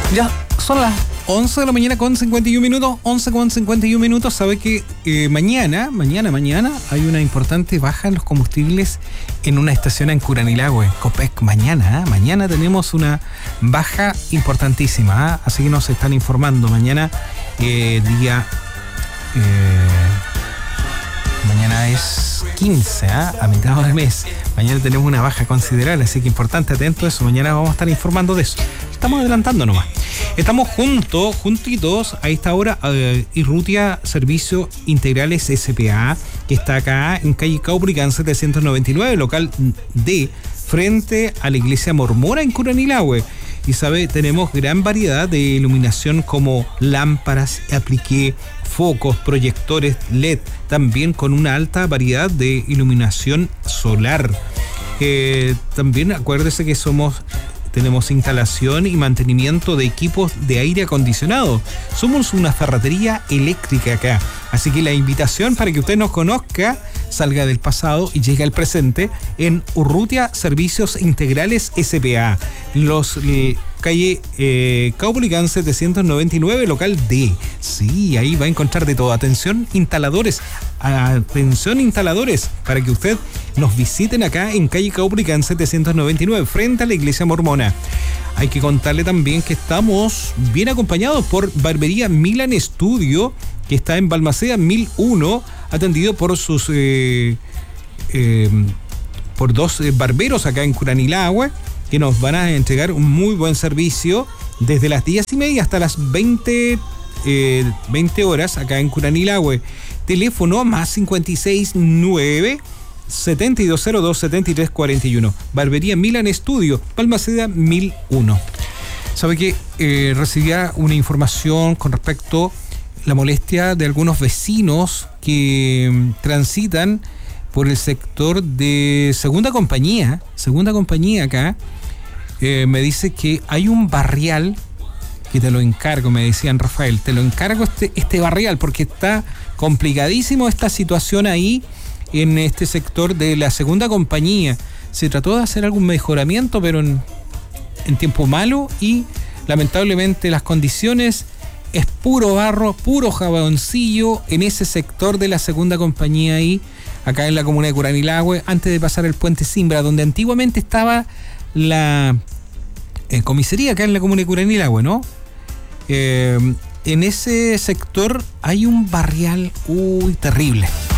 Ya son las 11 de la mañana con 51 minutos, 11 con 51 minutos. Sabe que mañana hay una importante baja en los combustibles en una estación en Curanilahue, Copec. Mañana tenemos una baja importantísima, así que nos están informando. Mañana mañana es 15, a mitad del mes. Mañana tenemos una baja considerable, así que importante, atento a eso. Mañana vamos a estar informando de eso. Estamos adelantando nomás. Estamos juntitos a esta hora. Irrutia Servicios Integrales S.p.A., que está acá en calle Caupolicán 799, local D, frente a la iglesia mormona en Curanilahue. Y sabe, tenemos gran variedad de iluminación como lámparas, apliqué, focos, proyectores LED, también con una alta variedad de iluminación solar. También acuérdese que tenemos instalación y mantenimiento de equipos de aire acondicionado. Somos una ferretería eléctrica acá. Así que la invitación para que usted nos conozca, salga del pasado y llegue al presente en Urrutia Servicios Integrales S.p.A. Calle Caupolicán 799, local D. Sí, ahí va a encontrar de todo. Atención instaladores, para que usted nos visiten acá en calle Caupolicán 799, frente a la iglesia mormona. Hay que contarle también que estamos bien acompañados por Barbería Milan Studio, que está en Balmaceda 1001, atendido por sus por dos barberos acá en Curanilahue, que nos van a entregar un muy buen servicio desde las 10:30 hasta las 20 horas acá en Curanilahue. Teléfono más 569 7202 7341. Barbería Milan Studio, Balmaceda 1001. Sabe que recibía una información con respecto a la molestia de algunos vecinos que transitan por el sector de Segunda Compañía acá. Me dice que hay un barrial que te lo encargo, me decían, Rafael, te lo encargo este barrial, porque está complicadísimo esta situación ahí en este sector de la Segunda Compañía. Se trató de hacer algún mejoramiento, pero en tiempo malo, y lamentablemente las condiciones es puro barro, puro jaboncillo en ese sector de la Segunda Compañía ahí, acá en la comuna de Curanilahue, antes de pasar el puente Simbra, donde antiguamente estaba la comisaría acá en la comuna de Curanilahue, ¿no? En ese sector hay un barrial terrible.